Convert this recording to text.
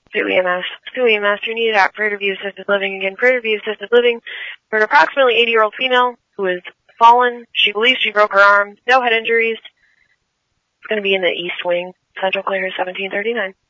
Sue EMS. Sue EMS, you're needed at Prairie View Assisted Living. Again, Prairie View Assisted Living for an approximately 80-year-old female who is fallen. She believes she broke her arm. No head injuries. It's going to be in the East Wing. Central Clear 1739.